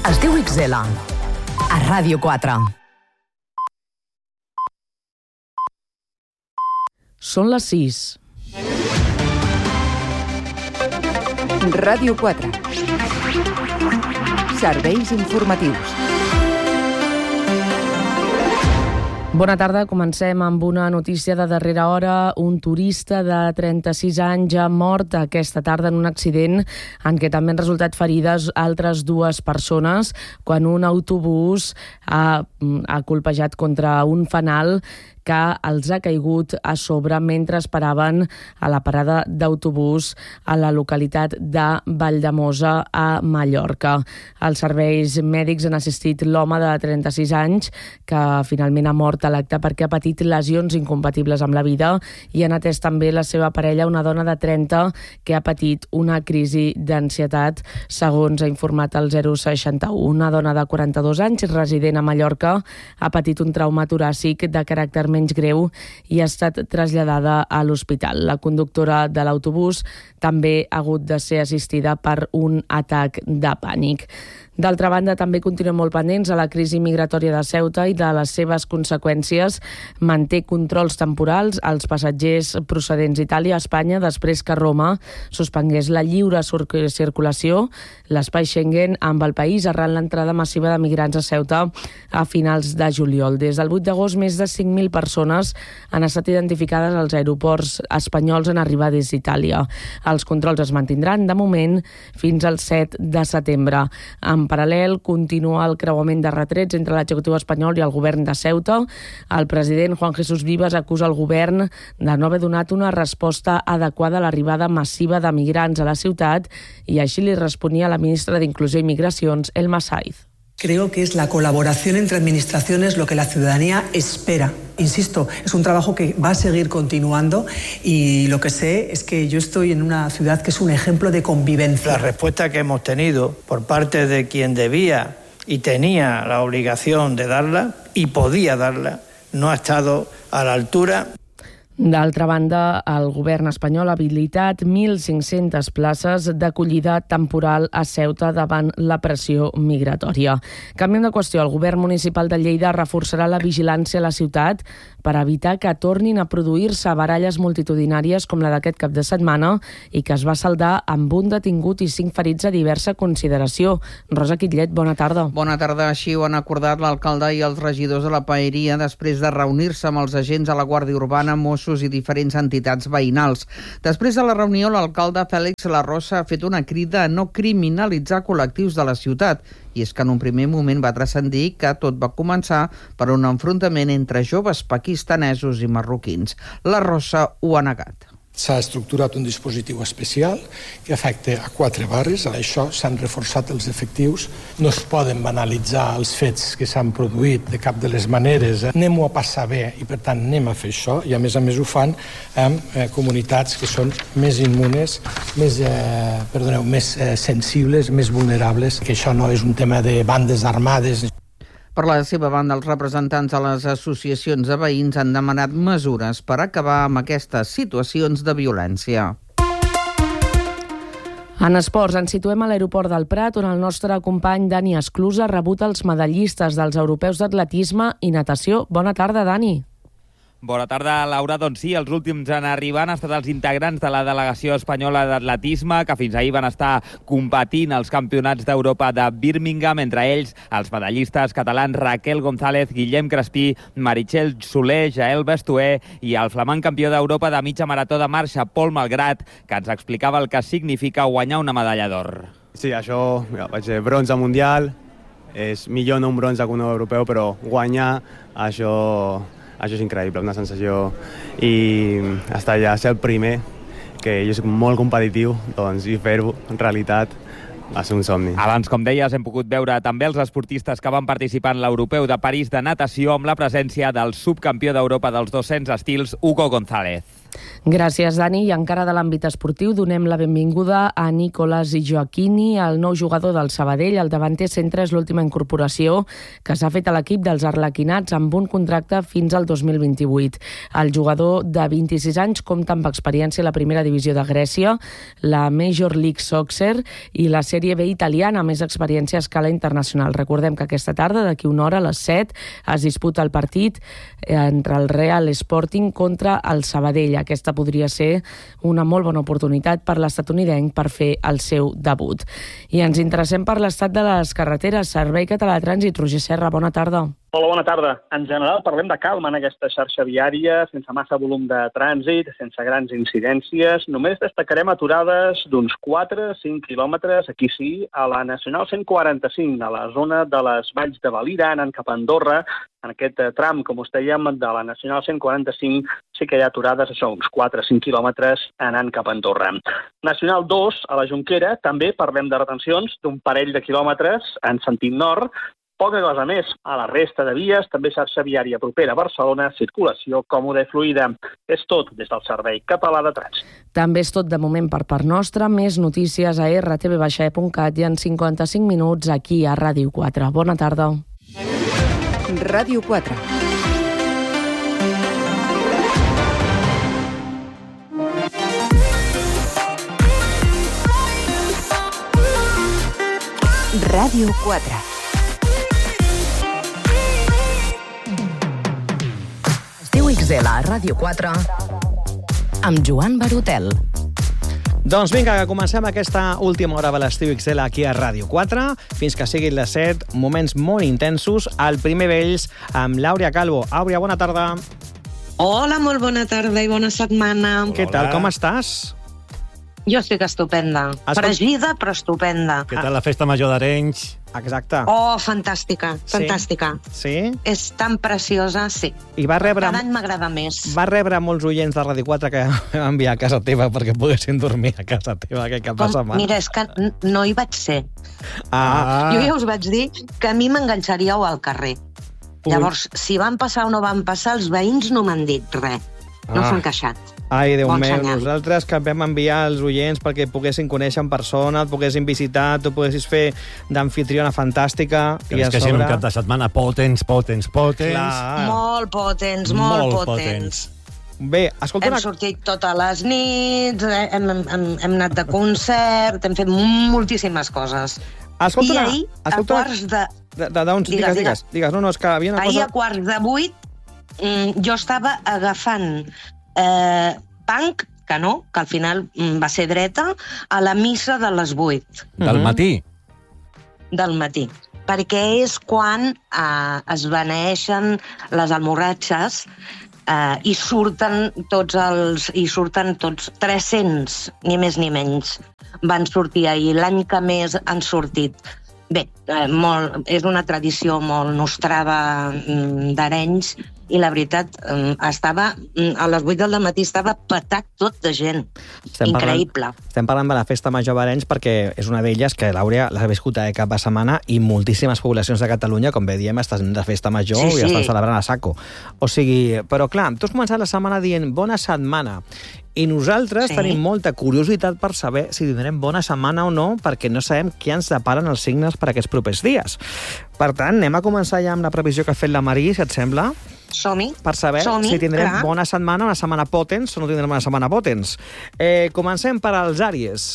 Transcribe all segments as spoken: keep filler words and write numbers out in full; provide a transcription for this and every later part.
Es diu X L, a Ràdio quatre. Són les sis. Ràdio quatre. Serveis informatius. Bona tarda, comencem amb una notícia de darrera hora. Un turista de trenta-sis anys ha mort aquesta tarda en un accident en què també han resultat ferides altres dues persones quan un autobús ha, ha colpejat contra un fanal que els ha caigut a sobre mentre esperaven a la parada d'autobús a la localitat de Valldemossa, a Mallorca. Els serveis mèdics han assistit l'home de trenta-sis anys, que finalment ha mort a l'acte perquè ha patit lesions incompatibles amb la vida, i han atès també la seva parella, una dona de trenta, que ha patit una crisi d'ansietat, segons ha informat el zero seixanta-u. Una dona de quaranta-dos anys, resident a Mallorca, ha patit un trauma toràcic de caràcter menys greu i ha estat traslladada a l'hospital. La conductora de l'autobús també ha hagut de ser assistida per un atac de pànic. D'altra banda, també continuem molt pendents a la crisi migratòria de Ceuta i de les seves conseqüències. Manté controls temporals als passatgers procedents d'Itàlia a Espanya després que Roma suspengués la lliure circulació, l'espai Schengen, amb el país arran l'entrada massiva de migrants a Ceuta a finals de juliol. Des del vuit d'agost, més de cinc mil persones han estat identificades als aeroports espanyols en arribar des d'Itàlia. Els controls es mantindran, de moment, fins al set de setembre. En paral·lel, continua el creuament de retrets entre l'executiu espanyol i el govern de Ceuta. El president Juan Jesús Vivas acusa el govern de no haver donat una resposta adequada a l'arribada massiva de migrants a la ciutat, i així li responia la ministra d'Inclusió i Migracions, Elma Saiz. Creo que es la colaboración entre administraciones lo que la ciudadanía espera. Insisto, es un trabajo que va a seguir continuando y lo que sé es que yo estoy en una ciudad que es un ejemplo de convivencia. La respuesta que hemos tenido por parte de quien debía y tenía la obligación de darla y podía darla no ha estado a la altura. D'altra banda, el govern espanyol ha habilitat mil cinc-centes places d'acollida temporal a Ceuta davant la pressió migratòria. Canviem de qüestió. El govern municipal de Lleida reforçarà la vigilància a la ciutat per evitar que tornin a produir-se baralles multitudinàries com la d'aquest cap de setmana i que es va saldar amb un detingut i cinc ferits a diversa consideració. Rosa Quitllet, bona tarda. Bona tarda. Així ho han acordat l'alcalde i els regidors de la Paeria després de reunir-se amb els agents de la Guàrdia Urbana, Mossos i diferents entitats veïnals. Després de la reunió, l'alcalde Fèlix La Rosa ha fet una crida a no criminalitzar col·lectius de la ciutat. I és que en un primer moment va transcendir que tot va començar per un enfrontament entre joves pakistanesos i marroquins. La Rosa ho ha negat. S'ha estructurat un dispositiu especial que afecta a quatre barris. A això s'han reforçat els efectius. No es poden banalitzar els fets que s'han produït de cap de les maneres. Anem-ho a passar bé i, per tant, anem a fer això. I, a més a més, ho fan amb eh, comunitats que són més immunes, més, eh, perdoneu, més eh, sensibles, més vulnerables, que això no és un tema de bandes armades. Per la seva banda, els representants de les associacions de veïns han demanat mesures per acabar amb aquestes situacions de violència. En esports, ens situem a l'aeroport del Prat, on el nostre company Dani Esclusa ha rebut els medallistes dels europeus d'atletisme i natació. Bona tarda, Dani. Bona tarda, Laura. Doncs sí, els últims en arribar han estat els integrants de la delegació espanyola d'atletisme, que fins ahir van estar competint als campionats d'Europa de Birmingham, entre ells els medallistes catalans Raquel González, Guillem Crespí, Meritxell Soler, Jael Bestué i el flamant campió d'Europa de mitja marató de marxa, Pol Malgrat, que ens explicava el que significa guanyar una medalla d'or. Sí, això, mira, vaig ser bronze mundial, és millor no un bronze que un europeu, però guanyar això... Això és increïble, una sensació, i estar allà, ser el primer, que jo soc molt competitiu, doncs, i fer-ho en realitat va ser un somni. Abans, com deies, hem pogut veure també els esportistes que van participar en l'Europeu de París de natació amb la presència del subcampió d'Europa dels dos-cents estils, Hugo González. Gràcies, Dani. I encara de l'àmbit esportiu, donem la benvinguda a Nicolás Gioacchini, el nou jugador del Sabadell. El davanter centre és l'última incorporació que s'ha fet a l'equip dels arlequinats amb un contracte fins al dos mil vint-i-vuit. El jugador de vint-i-sis anys compta amb experiència a la primera divisió de Grècia, la Major League Soccer i la seva Sèrie B italiana, més experiència a escala internacional. Recordem que aquesta tarda, d'aquí una hora, a les set, es disputa el partit entre el Real Sporting contra el Sabadell. Aquesta podria ser una molt bona oportunitat per l'estatunidenc per fer el seu debut. I ens interessem per l'estat de les carreteres. Servei Català de Trànsit. Roger Serra, bona tarda. Hola, bona tarda. En general parlem de calma en aquesta xarxa viària, sense massa volum de trànsit, sense grans incidències. Només destacarem aturades d'uns quatre a cinc quilòmetres, aquí sí, a la Nacional cent quaranta-cinc, a la zona de les Valls de Valira, anant cap a Andorra. En aquest tram, com us dèiem, de la Nacional cent quaranta-cinc sí que hi ha aturades, això, uns quatre a cinc quilòmetres anant cap a Andorra. Nacional dos, a la Jonquera, també parlem de retencions d'un parell de quilòmetres en sentit nord. Poca cosa més. A la resta de vies, també xarxa viària propera a Barcelona, circulació còmoda i fluida. És tot des del Servei Català de Trànsit. També és tot de moment per part nostra. Més notícies a erre te ve baixa e punt cat i en cinquanta-cinc minuts aquí a Ràdio quatre. Bona tarda. Ràdio quatre. Ràdio quatre. Estiu X L a Ràdio quatre amb Joan Barotel. Doncs vinga, que comencem aquesta última hora de l'Estiu X L aquí a Ràdio quatre, fins que siguin les set, moments molt intensos. El primer d'ells amb l'Àurea Calvo. Àurea, bona tarda. Hola, molt bona tarda i bona setmana. Què tal, com estàs? Jo estic estupenda. Escol... Fregida, però estupenda. Què tal la festa major d'Arenys? Exacte. Oh, fantàstica, fantàstica. Sí? És tan preciosa, sí. I va rebre... Cada any m'agrada més. Va rebre molts oients de Ràdio quatre que vam enviar a casa teva perquè poguessin dormir a casa teva aquest cap de setmana. Mira, és que no hi vaig ser. Ah. Jo ja us vaig dir que a mi m'enganxaríeu al carrer. Ui. Llavors, si van passar o no van passar, els veïns no m'han dit res. No ah. s'han queixat. Ai, Déu bon meu, senyal. Nosaltres que vam enviar els oients perquè poguessin conèixer en persona, et poguessin visitar, tu poguessis fer d'anfitriona fantàstica. Que és que sigui un cap de setmana potents, potents, potents. Clar. Molt potents, molt, molt potents. potents. Bé, escolta... Hem una... sortit totes les nits, hem, hem, hem anat de concert, hem fet moltíssimes coses. Escolta, I ahir, escolta, a quarts de... de, de digues, digues, digues, digues. No, no, és que havia una ahir cosa... a quarts de vuit mm, jo estava agafant eh, punk, que no, que al final mm, va ser dreta, a la missa de les vuit. Del matí? Del matí. Perquè és quan eh, es beneeixen les almorratxes eh, i surten tots els... i surten tots tres-cents, ni més ni menys. Van sortir ahir, l'any que més han sortit. Bé, eh, molt, és una tradició molt nostrada mm, d'Arenys, i la veritat, eh, estava a les vuit del matí estava petat tot de gent. Estem increïble. Parlant, estem parlant de la Festa Major d'Arenys perquè és una d'elles que l'Àurea l'ha viscut a cap de setmana i moltíssimes poblacions de Catalunya, com bé diem, estan de Festa Major sí, sí. i estan celebrant a saco. O sigui, però clar, tu has començat la setmana dient bona setmana. I nosaltres sí. tenim molta curiositat per saber si tindrem bona setmana o no, perquè no sabem què ens deparen els signes per aquests propers dies. Per tant, anem a començar ja amb la previsió que ha fet la Marí, si et sembla? Som-hi. Per saber Som-hi, si tindrem clar. bona setmana, una setmana potents, o no tindrem una setmana potents. Eh, comencem per als Àries.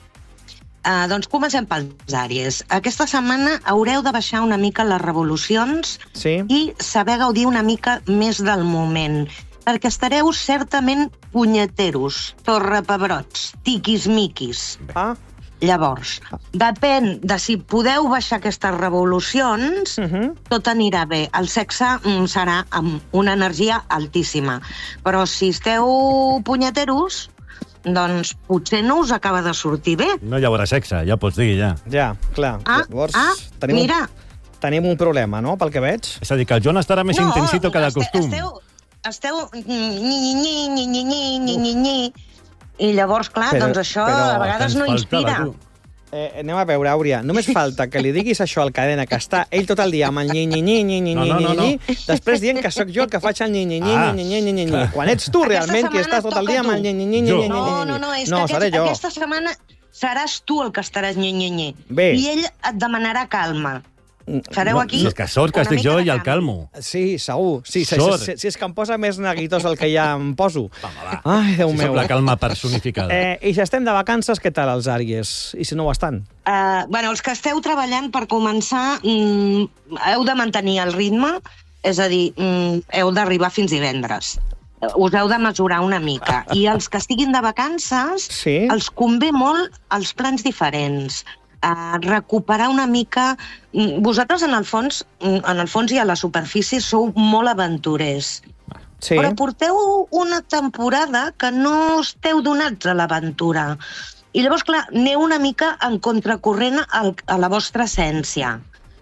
Uh, doncs comencem pels Àries. Aquesta setmana haureu de baixar una mica les revolucions sí. i saber gaudir una mica més del moment, perquè estareu certament punyeteros, torrepebrots, tiquis-miquis. Ah. Llavors, depèn de si podeu baixar aquestes revolucions, uh-huh. tot anirà bé. El sexe mm, serà amb una energia altíssima. Però si esteu punyeteros, doncs potser no us acaba de sortir bé. No hi haurà sexe, ja pots dir, ja. Ja, clar. Ah, Llavors, ah tenim mira. Un, tenim un problema, no?, pel que veig. És a dir, que el Joan estarà més no, intensito que de costum. Esteu, esteu ni-ni-ni, ni-ni-ni, ni-ni-ni, i llavors, clar, però, doncs això però, a vegades no inspira. Eh, anem a veure, Àurea, només falta que li diguis això al Cadena, que està ell tot el dia amb el nyi-nyi-nyi-nyi-nyi-nyi-nyi, després dient que sóc jo el que faig el nyi-nyi-nyi-nyi-nyi-nyi, quan ets tu realment qui estàs tot el dia amb el nyi-nyi-nyi-nyi-nyi. No, no, no, és que aquest, aquesta setmana seràs tu el que estaràs nyi-nyi-nyi. I ell et demanarà calma. Fareu aquí Si és que sort que una estic mica jo de i el canvi. Calmo. Sí, segur. Sí, si, Sort. si, si és que em posa més neguitós del que ja em poso. Ai, Déu Si meu. sóc la calma personificada. Eh, I si estem de vacances, què tal els Àries? I si no ho estan? Uh, bueno, els que esteu treballant, per començar, mm, heu de mantenir el ritme, és a dir, mm, heu d'arribar fins divendres. Us heu de mesurar una mica. I els que estiguin de vacances, Sí. els convé molt els plans diferents. Uh, recuperar una mica... Mm, Vosaltres, en el fons, mm, en el fons i a la superfície, sou molt aventurers. Sí. Però porteu una temporada que no esteu donats a l'aventura. I llavors, clar, aneu una mica en contracorrent al, a la vostra essència.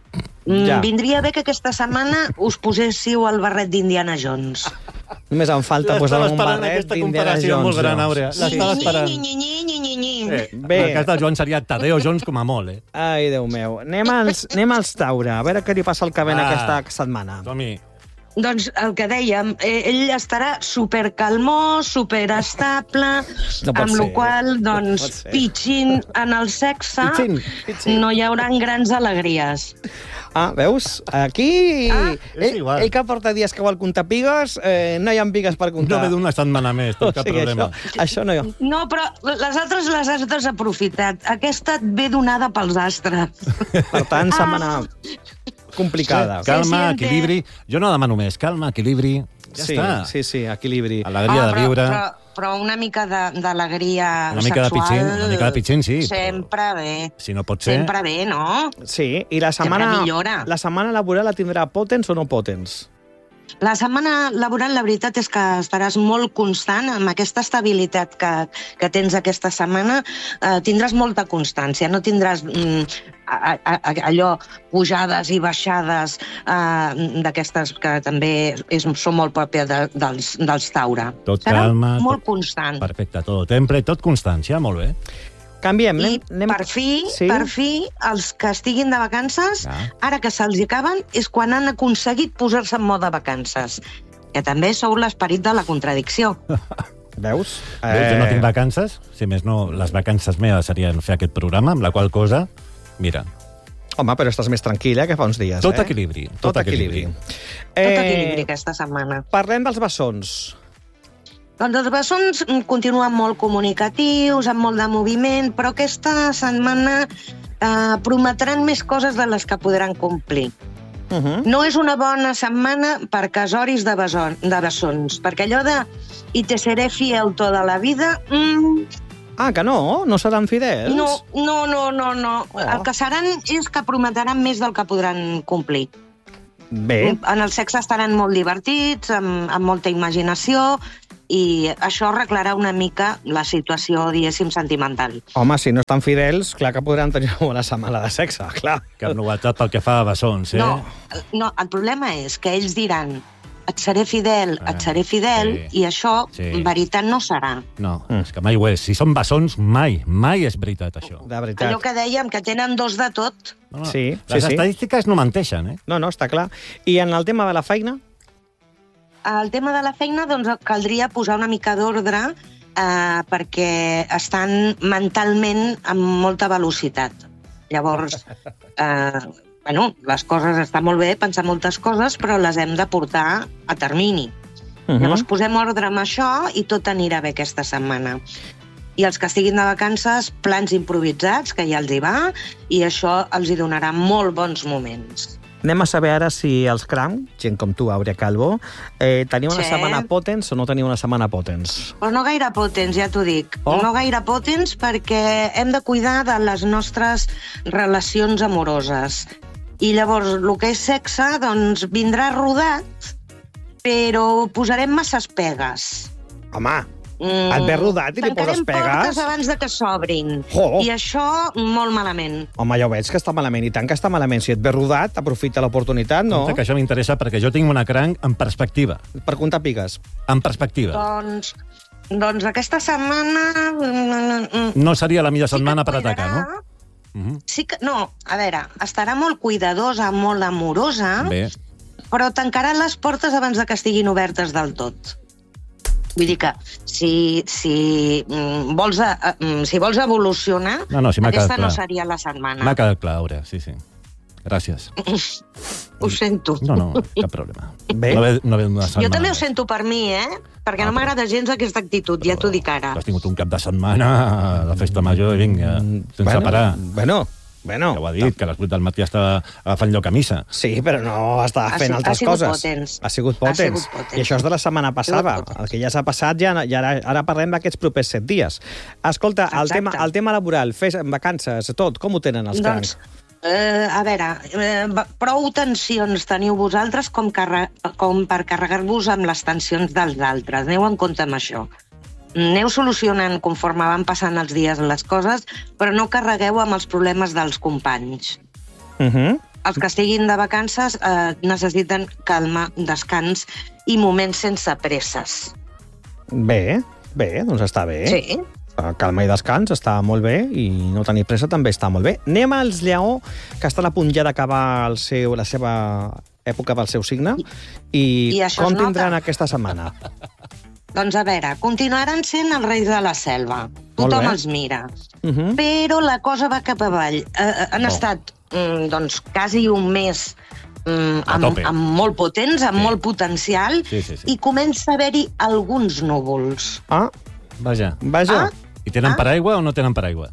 Mm, Ja. Vindria bé que aquesta setmana us poséssiu el barret d'Indiana Jones. Només em falta posar-me un barret aquesta d'Indiana comparació Jones. molt gran, jo. Àurea. L'estava esperant. Nyi, nyi, nyi, nyi, nyi, nyi. Eh, Bé. en el cas del Joan seria Tadeo Jones com a molt, eh? Ai, Déu meu. Anem als, anem als Taure, a veure què li passa al cabent Ah. aquesta setmana. Som-hi. Doncs el que dèiem, eh, ell estarà supercalmós, superestable, No pot amb ser. la qual No pot doncs, ser. pitxin en el sexe, Pitxin, pitxin. no hi haurà grans alegries. Ah, veus? Aquí... Ah. És ell, igual. ell que porta dies que vol comptar pigues, eh, no hi ha pigues per No comptar. ve d'una setmana més, O tot cap sigui, problema. això, això no hi ha. No, però les altres les has desaprofitat. Aquesta et ve donada pels astres. Per tant, setmana complicada. Calma, Sí, sí, equilibri. Jo no demano més. Calma, equilibri. Ja sí, està. sí, sí, equilibri. Alegria de però, viure. Però, però una mica de- d'alegria Una mica de sexual... pitxin, una mica de pitxin, sí, però- Sempre bé. Si no pot ser... Sempre bé, no? Sí, i la setmana, millora. la setmana laboral la tindrà potents o no potents? La setmana laboral, la veritat és que estaràs molt constant amb aquesta estabilitat que, que tens aquesta setmana. Eh, tindràs molta constància, no tindràs mm, a, a, a, allò pujades i baixades eh, d'aquestes que també és, són molt pròpies de, dels, dels Taure. Tot Serà calma, molt tot- constant. Perfecte, tot temple, tot constància, molt bé. Canviem, I anem... anem... per fi, Sí? per fi, els que estiguin de vacances, Ah. ara que se'ls hi acaben, és quan han aconseguit posar-se en mode vacances. Que també sou l'esperit de la contradicció. Veus? Eh... Jo no tinc vacances, si més no, les vacances meves serien fer aquest programa, amb la qual cosa, mira, Home, però estàs més tranquil·la que fa uns dies, tot eh? equilibri. Tot, Tot equilibri. equilibri. Tot equilibri aquesta setmana. Parlem dels bessons. Doncs els bessons mm, continuen molt comunicatius, amb molt de moviment, però aquesta setmana eh, prometran més coses de les que podran complir. Uh -huh. No és una bona setmana per casoris de, beson, de bessons, perquè allò de «i te seré fiel toda la vida», mm, Ah, que no? No seran fidels? no, no, no, no, no. Oh. El que seran és que prometran més del que podran complir. Bé, En el sexe estaran molt divertits, amb, amb molta imaginació, i això arreglarà una mica la situació, diguéssim, sentimental. home, si no estan fidels, clar que podran tenir una bona setmana de sexe, clar. Cap novetat pel que fa a bessons, eh? No, no, el problema és que ells diran et seré fidel, Ah, et seré fidel, sí. i això, Sí. en veritat, no serà. No, Mm. és que mai ho és. Si són bessons, mai, mai és veritat, això. De veritat. Allò que dèiem, que tenen dos de tot. No, no. Sí, sí, Les sí. estadístiques no menteixen, eh? No, no, està clar. I en el tema de la feina? El tema de la feina, doncs, caldria posar una mica d'ordre eh, perquè estan mentalment amb molta velocitat. Llavors, eh, bueno, les coses estan molt bé, pensar moltes coses, però les hem de portar a termini. Uh -huh. Llavors posem ordre amb això i tot anirà bé aquesta setmana. I els que estiguin de vacances, plans improvisats, que ja els hi va, i això els hi donarà molt bons moments. Anem a saber ara si els cram, gent com tu, Àurea Calvo, eh, teniu una Sí. setmana potents o no teniu una setmana potents? Però no gaire potents, ja t'ho dic. Oh. No gaire potents perquè hem de cuidar de les nostres relacions amoroses. I llavors, el que és sexe, doncs, vindrà rodat, però posarem masses pegues. Home, Mm, et ve rodat i li poses tancarem pegues? portes abans de que s'obrin. Oh. I això, molt malament. home, ja ho veig que està malament, i tant que està malament. Si et ve rodat, aprofita l'oportunitat, no? Compte que això m'interessa perquè jo tinc una cranc en perspectiva. Per comptar pigues. En perspectiva. Doncs, doncs aquesta setmana... mm, No seria la millor sí que setmana per cuidarà. atacar, no? Mhm. Sí que, no, a veure, estarà molt cuidadosa, molt amorosa, Bé. però tancarà les portes abans de que estiguin obertes del tot. Vull dir que si, si, mm, vols, a, mm, si vols evolucionar, No, no, si m'ha aquesta quedat no clar. seria la setmana. M'ha quedat clar, Àurea, sí, sí. Gràcies. Ho sento. No, no, cap problema. Bé. No ve, no ve una setmana. Jo també ho sento per mi, eh? Perquè no m'agrada gens aquesta actitud, ja t'ho dic ara. Has tingut un cap de setmana de festa major i vinga, sense bueno, parar. Bueno, bueno. Ja ho ha dit, que a les vuit del matí està agafant lloc a missa. Sí, però no està Ha fent si- altres ha sigut coses. potents. Ha sigut Ha potents. sigut potents. I això és de la setmana passada. El que ja s'ha passat, ja, ja ara, ara parlem d'aquests propers set dies. Escolta, el Exacte. tema, el tema laboral, fes vacances, tot, com ho tenen els Doncs, crancs? eh, a veure, eh, va- prou tensions teniu vosaltres com, carre com per carregar-vos amb les tensions dels altres. Aneu en compte amb això. Aneu solucionant conforme van passant els dies les coses, però no carregueu amb els problemes dels companys. Uh -huh. Els que estiguin de vacances eh, necessiten calma, descans i moments sense presses. Bé, bé, doncs està bé. Sí. Calma i descans està molt bé i no tenir pressa també està molt bé. Anem als Lleó, que estan a punt ja d'acabar el seu, la seva època pel seu signe. I, I això com es nota. tindran aquesta setmana? Doncs a veure, continuaran sent els reis de la selva. Molt Tothom bé. els mira. Uh -huh. Però la cosa va cap avall. Eh, han Oh. estat mm, doncs, quasi un mes mm, A amb, tope. amb molt potents, amb Sí. molt potencial, Sí, sí, sí. i comença a haver-hi alguns núvols. Ah, Vaja. vaja. Ah. I tenen Ah. paraigua o no tenen paraigua?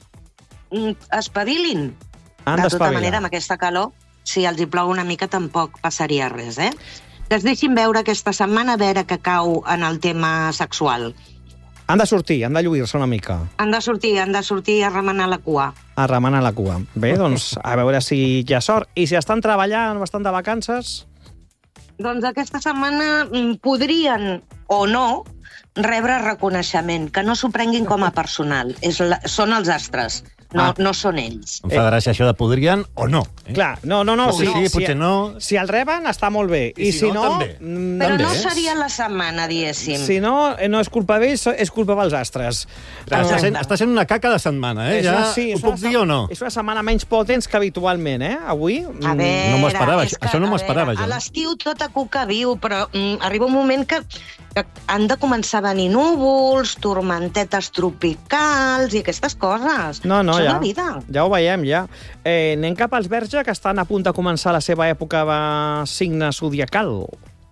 Mm, espavilin. Han De tota d'espavilar. manera, amb aquesta calor, si els hi plou una mica tampoc passaria res, eh? Que es deixin veure aquesta setmana a veure què cau en el tema sexual. Han de sortir, han de lluir-se una mica. Han de sortir, han de sortir a remenar la cua. A remenar la cua. Bé, doncs, a veure si hi ha sort. I si estan treballant o estan de vacances? Doncs aquesta setmana mm, podrien, o no, rebre reconeixement, que no s'ho prenguin com a personal. És la, són els astres, no, Ah. no són ells. Em fa gràcia això de podrien o no. Eh? Clar, no, no, no. Potser sí, si, potser no. Si el reben, està molt bé. I, I si, si no, no, també. mm, Però també. no seria la setmana, diguéssim. Si no, eh, no és culpa d'ells, és culpa dels astres. Està sent, està sent una caca de setmana, eh? És Ja una- sí, ho és puc una dir o no? És una setmana menys potents que habitualment, eh? Avui. A veure, No m'ho esperava, és això- això no m'ho a esperava, veure, jo. A l'estiu tota cuca viu, però mm, arriba un moment que, que han de començar a venir núvols, tormentetes tropicals i aquestes coses. No, no, Això és ja. la vida. Ja ho veiem, ja. Eh, anem cap als Verge, que estan a punt de començar la seva època de signe zodiacal.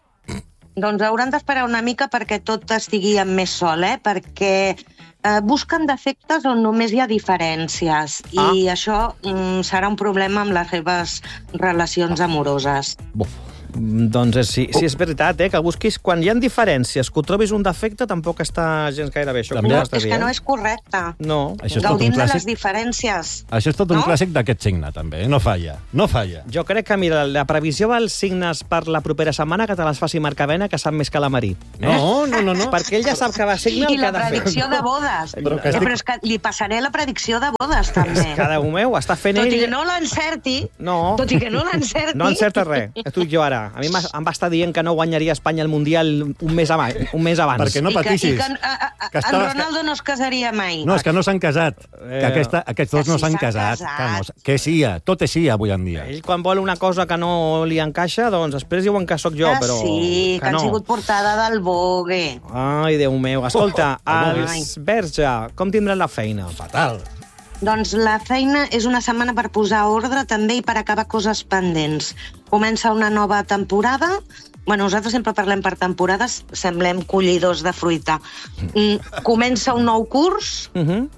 Doncs hauran d'esperar una mica perquè tot estigui amb més sol, eh? Perquè eh, busquen defectes on només hi ha diferències Ah. i això mm, serà un problema amb les seves relacions amoroses. Buf. Mm, Doncs és, sí, sí, és veritat, eh? Que busquis, quan hi ha diferències, que ho trobis un defecte, tampoc està gens gaire bé. Això També- que No, ho estàs és que dient. no és correcte. No. Això és tot un Gaudim de les clàssic. diferències. Això és tot un No? clàssic d'aquest signe, també. eh? No falla, no falla. Jo crec que, mira, la previsió dels signes per la propera setmana que te les faci Marcavena, que sap més que la Marí. No, no, no, no. Perquè ell ja sap que va signe I el que la ha de fer. predicció de bodes. Però que Eh, estic- Però és que li passaré la predicció de bodes, també. Cada un meu està fent Tot i ell... que no l'encerti, No. tot i que no l'encerti... No encerta res. Que tu i jo ara. A mi m'ha- em va estar dient que no guanyaria Espanya el Mundial un mes, ama, un mes abans. Perquè no I que, i patissis. que en, a, a, Que en estaves- Ronaldo no es casaria mai. No, és que no s'han casat. Eh, Que aquesta, aquests dos que no sí s'han s'han casat. casat. Que, no, que sí, tot és sí avui en dia. Ell, quan vol una cosa que no li encaixa, doncs després diuen que sóc jo, que però... sí, que, que han no. sigut portada del Vogue. Ai, Déu meu. Escolta, Ai. els Verge, com tindran la feina? Fatal. Doncs la feina és una setmana per posar ordre també i per acabar coses pendents. Comença una nova temporada. Bueno, nosaltres sempre parlem per temporades, semblem collidors de fruita. Mm, Comença un nou curs Uh -huh.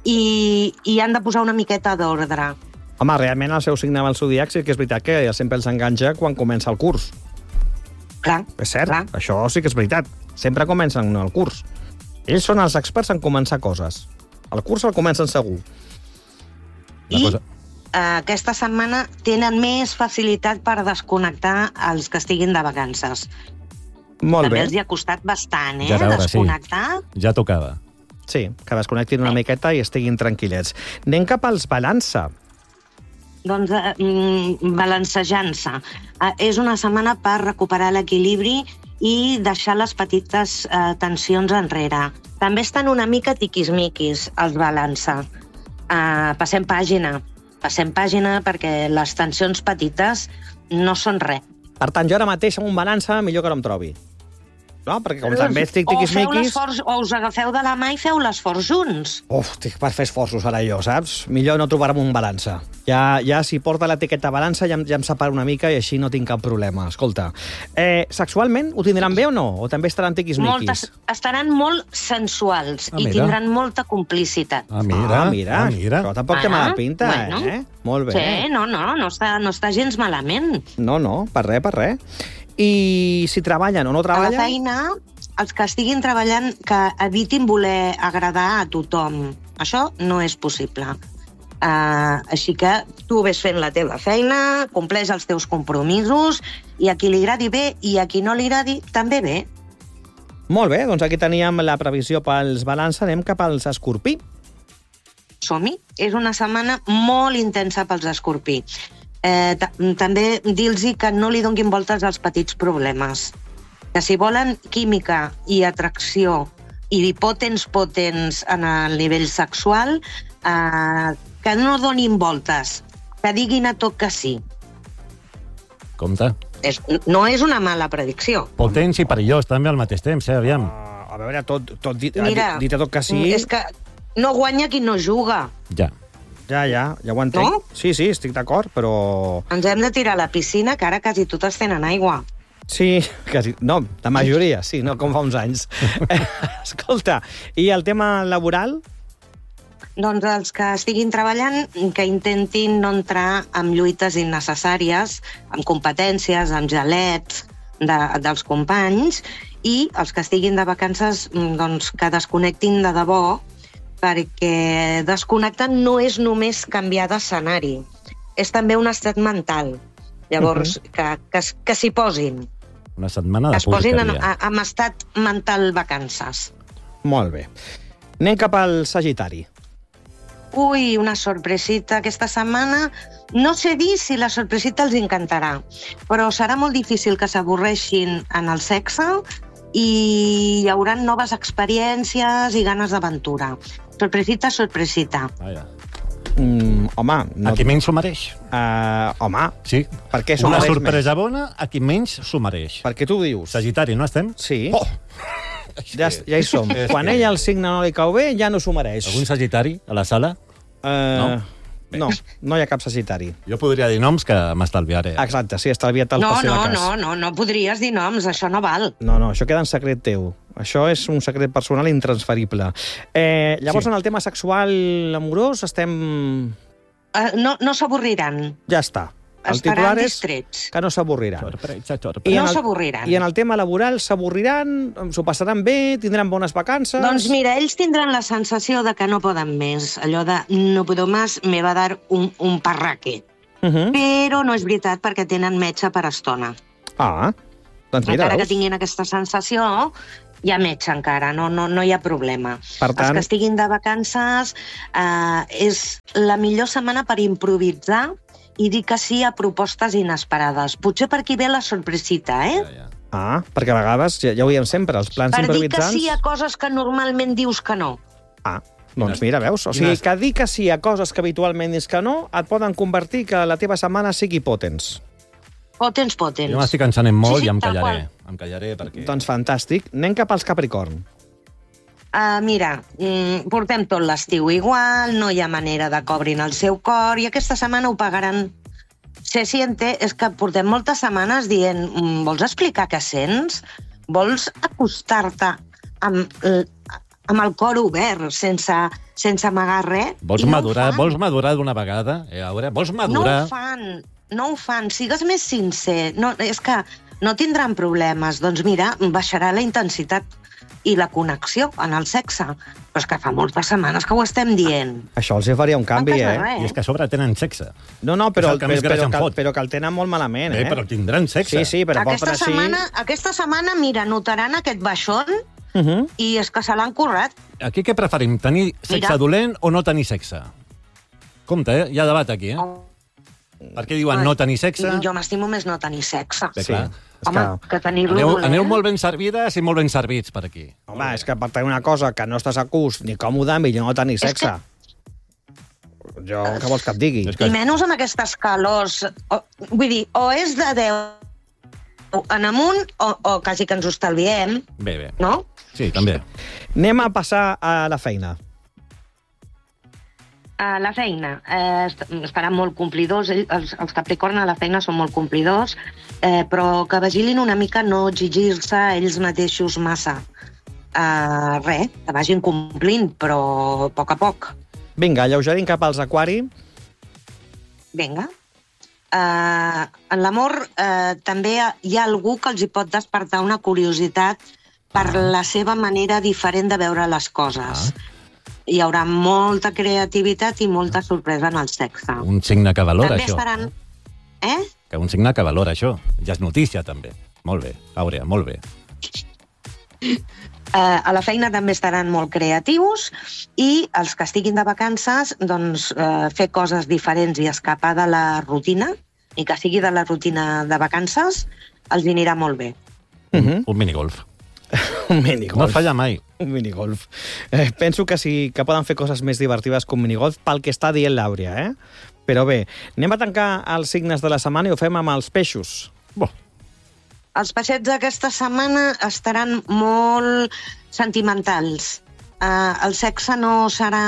i, i han de posar una miqueta d'ordre. Home, realment el seu signe amb el zodiac sí que és veritat que sempre els enganxa quan comença el curs. Clar, És cert, clar. això sí que és veritat. Sempre comencen el curs. Ells són els experts en començar coses. El curs el comencen segur. La I cosa- eh, aquesta setmana tenen més facilitat per desconnectar els que estiguin de vacances. Molt També bé. els hi ha costat bastant, eh? Ja veure, sí. Desconnectar. Ja tocava. Sí, que desconnectin una miqueta i estiguin tranquil·lets. Anem cap als balança. Doncs eh, mm, balancejant-se. Eh, és una setmana per recuperar l'equilibri i deixar les petites eh, tensions enrere. També estan una mica tiquismiquis, els balança. Eh, passem pàgina. Passem pàgina perquè les tensions petites no són res. Per tant, jo ara mateix amb un balança millor que no em trobi. No, perquè com també estic O feu tiquismiquis... l'esforç, o us agafeu de la mà i feu l'esforç junts. Uf, estic per fer esforços ara jo, saps? Millor no trobar-me un balança. Ja, ja si porta l'etiqueta balança ja, em- ja em separo una mica i així no tinc cap problema. Escolta, eh, sexualment ho tindran bé o no? O també estaran tiquismiquis? Moltes, estaran molt sensuals Ah, i mira. tindran molta complicitat. Ah, mira, ah, mira. ah, mira. Però tampoc té Ah, mala pinta, bueno. eh? Molt bé. Sí, no, no, no està, no està gens malament. No, no, per res, per res. I si treballen o no A la treballen... feina, els que estiguin treballant, que evitin voler agradar a tothom. Això no és possible. Uh, així que tu ves fent la teva feina, compleix els teus compromisos, i a qui li agradi bé i a qui no li agradi també bé. Molt bé, doncs aquí teníem la previsió pels balança. Anem cap als escorpí. Som-hi. És una setmana molt intensa pels escorpí. Eh, ta- també dir-los que no li donguin voltes als petits problemes. Que si volen química i atracció i potents potents en el nivell sexual, eh, que no donin voltes, que diguin a tot que sí. Compte. És, no és una mala predicció. Potents i perillós, també al mateix temps, eh? Aviam. A veure, tot, tot dit, Mira, dit a tot que sí... és que no guanya qui no juga. Ja. Ja, ja, ja ho entenc. No? Sí, sí, estic d'acord, però... Ens hem de tirar a la piscina, que ara quasi totes tenen aigua. Sí, quasi... No, la majoria, sí, no com fa uns anys. Escolta, i el tema laboral? Doncs els que estiguin treballant, que intentin no entrar en lluites innecessàries, amb competències, amb gelets de, dels companys, i els que estiguin de vacances, doncs que desconnectin de debò, perquè desconnectar no és només canviar d'escenari, és també un estat mental. Llavors, uh-huh. que, que, que s'hi posin, Una setmana que de es posin en, porqueria. en estat mental vacances. Molt bé. Anem cap al Sagitari. Ui, una sorpresita aquesta setmana. No sé dir si la sorpresita els encantarà, però serà molt difícil que s'avorreixin en el sexe i hi haurà noves experiències i ganes d'aventura. Sorpresita, sorpresita. Vaja. Mm, home... No... A qui menys s'ho mereix. Uh, home, Sí. per què s'ho Una mereix sorpresa bona a qui menys s'ho mereix. per què tu ho dius? Sagitari, no estem? Sí. Oh! Ja, ja hi som. És Quan que- ella el signe no li cau bé, ja no s'ho mereix. Algun Sagitari a la sala? Uh, No? no, no hi ha cap Sagitari. Jo podria dir noms que m'estalviaré. Exacte, sí, estalvia't el No, per si de no, cas. no, no, no podries dir noms, això no val. No, no, això queda en secret teu. Això és un secret personal intransferible. Eh, llavors, Sí. en el tema sexual amorós, estem... Uh, no no s'avorriran, Ja està. El estaran titular és distrets. que no s'avorriran. Sorpresa, I sorpresa. No en el- s'avorriran. I en el tema laboral s'avorriran, s'ho passaran bé, tindran bones vacances... Doncs mira, ells tindran la sensació de que no poden més. Allò de no puedo más, me va dar un, un parraque. Uh -huh. Però no és veritat perquè tenen metge per estona. Ah, doncs mira, Encara que veus? tinguin aquesta sensació, hi ha metge encara, no, no, no hi ha problema. Per tant- Els que estiguin de vacances eh, és la millor setmana per improvisar i dir que sí a propostes inesperades. Potser per aquí ve la sorpresita, eh? Ja, ja. Ah, perquè a vegades, ja, ja ho diem sempre, els plans Per dir que improvisants... sí a coses que normalment dius que no. Ah, doncs mira, veus? O sigui, Quines- que dir que sí a coses que habitualment dius que no et poden convertir que la teva setmana sigui potents. Potents, potents. Jo m'estic encenent molt Sí, sí, i em tal callaré. Em callaré perquè... Doncs fantàstic. Anem cap als Capricorn. Uh, mira, mm, portem tot l'estiu igual, no hi ha manera de cobrin el seu cor i aquesta setmana ho pagaran. Se siente, és que portem moltes setmanes dient mm, vols explicar què sents? Vols acostar-te amb, l- amb el cor obert, sense, sense amagar res? Vols I no ho madurar, fan. vols madurar d'una vegada? Eh, a veure, vols No madurar? ho fan, no ho fan. Sigues més sincer. No, és que no tindran problemes. Doncs mira, baixarà la intensitat i la connexió en el sexe. Però és que fa moltes setmanes que ho estem dient. Això els hi faria un canvi, passa eh? res. I és que a sobre tenen sexe. No, no, però, És el que però, més gràcia però, em que, fot. però que el tenen molt malament, Eh, eh? però tindran sexe. Sí, sí, però Aquesta pot així... setmana, aquesta setmana, mira, notaran aquest baixón Uh -huh. i és que se l'han currat. Aquí què preferim, tenir sexe Mira. dolent o no tenir sexe? Compte, eh? Hi ha debat aquí, eh? Oh. Per què diuen no tenir sexe? Jo m'estimo més no tenir sexe. Bé, Sí. clar. Home, que tenir-lo Aneu, dolent. aneu molt ben servides i molt ben servits per aquí. Home, és que per tenir una cosa que no estàs a gust ni còmode, millor no tenir És sexe. Jo, què vols que et digui? És que- I menys amb aquestes calors. O, vull dir, o és de Déu en amunt o, o quasi que ens ho estalviem. Bé, bé. No? Sí, també. Anem a passar a la feina. A la feina. Eh, estaran molt complidors. Els, els Capricorn a la feina són molt complidors, eh, però que vigilin una mica no exigir-se ells mateixos massa. Eh, res, que vagin complint, però a poc a poc. Vinga, lleugerin cap als Aquari. Vinga. Uh, en l'amor uh, també hi ha algú que els hi pot despertar una curiositat per ah. la seva manera diferent de veure les coses. Ah. Hi haurà molta creativitat i molta sorpresa en el sexe. Un signe que valora, també això. Estaran... Eh? Que un signe que valora, això. Ja és notícia, també. Molt bé, Àurea, molt bé. Uh, a la feina també estaran molt creatius i els que estiguin de vacances, doncs, uh, fer coses diferents i escapar de la rutina, i que sigui de la rutina de vacances, els anirà molt bé. Uh-huh. Un minigolf. Un minigolf. No falla mai. Un minigolf. Eh, penso que sí que poden fer coses més divertides que un minigolf pel que està dient l'Àurea, eh? Però bé, anem a tancar els signes de la setmana i ho fem amb els peixos. Bo. Els peixets d'aquesta setmana estaran molt sentimentals. Uh, el sexe no serà...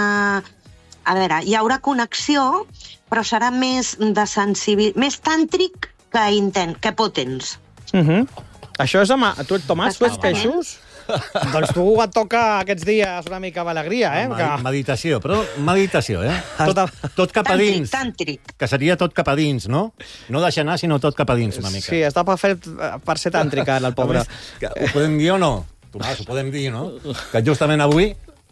A veure, hi haurà connexió, però serà més de sensibil... més tàntric que intent, que potents. Uh-huh. Això és amb... Tu, Tomàs, tu ets peixos? Doncs tu et toca aquests dies una mica d'alegria, eh? Que... Meditació, però meditació, eh? Tot, tot cap a dins. Tàntric, tàntric. Que seria tot cap a dins, no? No deixar anar, sinó tot cap a dins, una mica. Sí, està per, fer, per ser tàntric, ara, el pobre. Més, ho podem dir o no? Tomàs, ho podem dir, no? Que justament avui,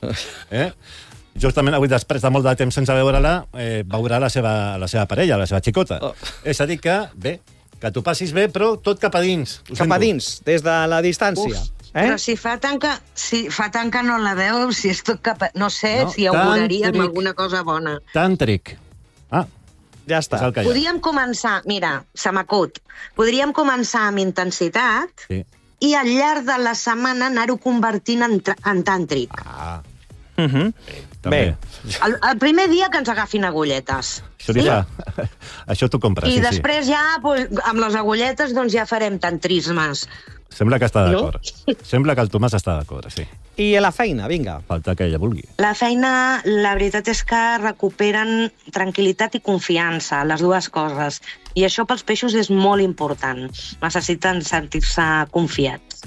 eh? justament avui, després de molt de temps sense veure-la, eh, veurà la seva, la seva parella, la seva xicota. Oh. És a dir que, bé, que tu passis bé, però tot cap a dins. Cap a dins, des de la distància. Uf. Eh? Però si fa tant que, si fa tant que no la veu, si és tot cap a... No sé, no, si auguraríem alguna cosa bona. Tàntric. Ah, ja està. Podríem començar, mira, se m'acut, podríem començar amb intensitat sí. i al llarg de la setmana anar-ho convertint en, en tàntric. Ah. Uh-huh. Bé. El, el primer dia que ens agafin agulletes. Això, sí? ja, això t'ho compres, I sí, després sí. ja, pues, amb les agulletes, doncs ja farem tantrismes. Sembla que està d'acord. No? Sembla que el Tomàs està d'acord, sí. I a la feina, vinga. Falta que ella vulgui. La feina, la veritat és que recuperen tranquil·litat i confiança, les dues coses. I això pels peixos és molt important. Necessiten sentir-se confiats.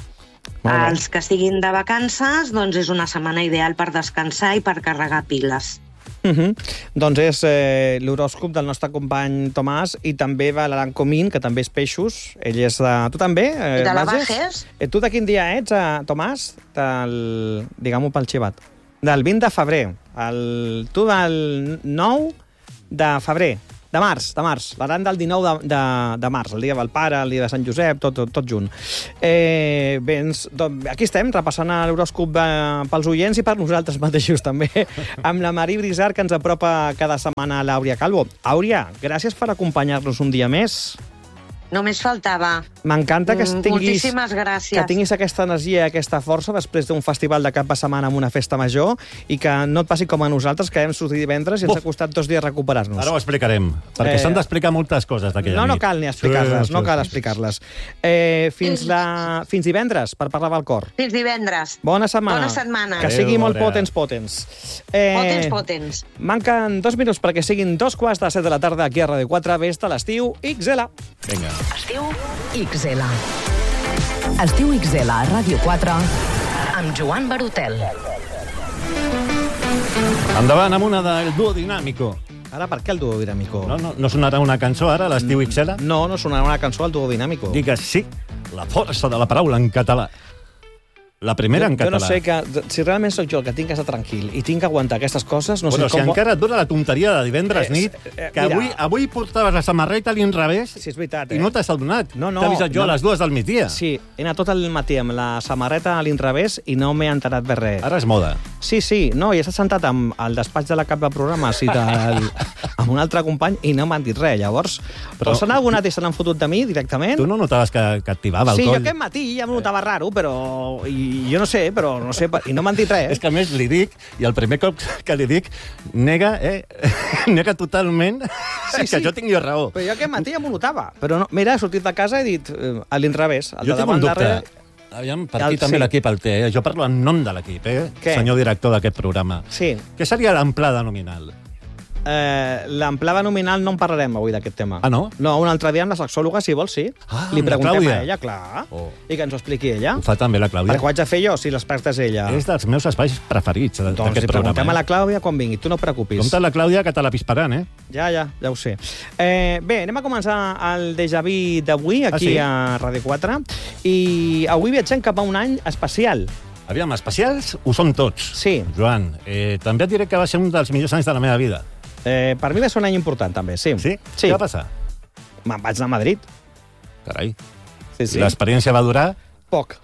Els que estiguin de vacances, doncs és una setmana ideal per descansar i per carregar piles. Uh-huh. Doncs és eh, l'horòscop del nostre company Tomàs i també va l'Aran Comín, que també és peixos. Ell és de... Tu també? Eh, I de la Bages? Eh, tu de quin dia ets, eh, Tomàs? Del... Diguem-ho pel xivat. Del vint de febrer. El... Tu del nou de febrer. De març, de març. L'Aran del dinou de, de, de març, el dia del pare, el dia de Sant Josep, tot, tot, tot junt. Eh, bé, ens, doncs, aquí estem, repassant l'horòscop eh, pels oients i per nosaltres mateixos també, amb la Marí Brizar, que ens apropa cada setmana a l'Àurea Calvo. Àurea, gràcies per acompanyar-nos un dia més. Només faltava. M'encanta que tinguis, moltíssimes gràcies. que tinguis aquesta energia i aquesta força després d'un festival de cap de setmana amb una festa major i que no et passi com a nosaltres, que hem sortit divendres i ens Buf. ha costat dos dies recuperar-nos. Ara ho explicarem, perquè eh... s'han d'explicar moltes coses d'aquella no, nit. No cal ni explicar-les, sí, no cal explicar-les. Eh, fins, la... fins divendres, per parlar del cor. Fins divendres. Bona setmana. Bona setmana. Que sigui molt potents, potents. Eh, potents, potents. Manquen dos minuts perquè siguin dos quarts de set de la tarda aquí a Ràdio quatre, vés de l'estiu X L. Vinga. Estiu X L. Estiu X L a Ràdio quatre amb Joan Barotel. Endavant amb una del Duo Dinámico. Ara, per què el Duo Dinámico? No, no, no sonarà una cançó ara, l'estiu X L? No, no sonarà una cançó al Duo Dinámico. Digues sí, la força de la paraula en català. La primera jo, en català. Jo no sé que, si realment sóc jo el que tinc que estar tranquil i tinc que aguantar aquestes coses, no bueno, sé com... si encara et dura la tonteria de divendres eh, nit, eh, que avui, avui portaves la samarreta a l'inrevés sí, és veritat, eh? i no t'has adonat. No, no, T'he avisat jo no. a les dues del migdia. Sí, he anat tot el matí amb la samarreta a l'inrevés i no m'he enterat de res. Ara és moda. Sí, sí, no, i he estat sentat amb el despatx de la cap de programa sí, del, amb un altre company i no m'han dit res. Llavors, però s'han adonat i se n'han fotut de mi directament. Tu no notaves que, que activava el sí, coll? Sí, jo aquest matí ja em notava raro, però... I, i jo no sé, però no sé, i no m'han dit res. És que a més li dic, i el primer cop que li dic, nega, eh, nega totalment sí, sí. que jo tingui raó. Però jo aquest matí ja m'ho notava. Però no, mira, he sortit de casa i he dit eh, a l'inrevés. Jo tinc un dubte. Aviam, per aquí el, també sí. l'equip el té, eh? Jo parlo en nom de l'equip, eh? Què? Senyor director d'aquest programa. Sí. Què seria l'amplada nominal? Eh, l'amplada nominal no en parlarem avui d'aquest tema. Ah, no? No, un altre dia amb la sexòloga, si vols, sí. Ah, li preguntem Clàudia. a ella, clar, oh. i que ens ho expliqui ella. Ho fa també la Clàudia. Perquè ho haig de fer jo, si l'experta és ella. És dels meus espais preferits d'aquest doncs programa. Doncs preguntem eh? a la Clàudia quan vingui, tu no preocupis. Compte la Clàudia que te la pisparan, eh? Ja, ja, ja ho sé. Eh, bé, anem a començar el déjà vu d'avui, aquí ah, sí? a Ràdio quatre, i avui viatgem cap a un any especial. Aviam, especials ho són tots. Sí. Joan, eh, també et diré que va ser un dels millors anys de la meva vida. Eh, per mi va ser un any important, també, sí. Sí? sí. Què va passar? Me'n vaig anar a Madrid. Carai. Sí, sí. L'experiència va durar? Poc.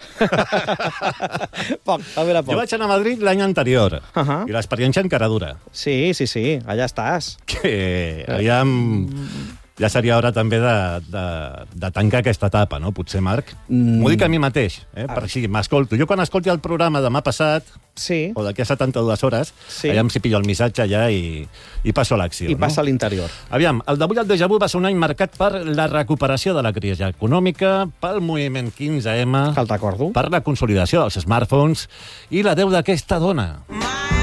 poc, va durar poc. Jo vaig anar a Madrid l'any anterior, uh -huh. i l'experiència encara dura. Sí, sí, sí, allà estàs. Que, aviam... Ja seria hora també de, de, de tancar aquesta etapa, no? Potser, Marc? Mm. M'ho dic a mi mateix, eh? Per si m'escolto. Jo quan escolti el programa demà passat, sí. o d'aquí a setanta-dues hores, sí. aviam si pillo el missatge ja i, i passo a l'acció. I no? passa a l'interior. Aviam, el d'avui, el déjà vu, va ser un any marcat per la recuperació de la crisi econòmica, pel moviment quinze ema, que el recordo, per la consolidació dels smartphones i la deu d'aquesta dona. My